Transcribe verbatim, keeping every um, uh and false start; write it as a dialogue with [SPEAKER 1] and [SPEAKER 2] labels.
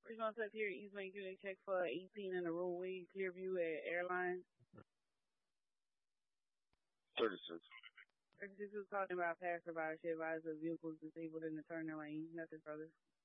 [SPEAKER 1] Response up here, East Bank Unit check for eighteen in the roadway, Clearview at Airline.
[SPEAKER 2] thirty-six.
[SPEAKER 1] thirty-six was talking about passerby. She advised the vehicles disabled in the turning lane. Nothing further.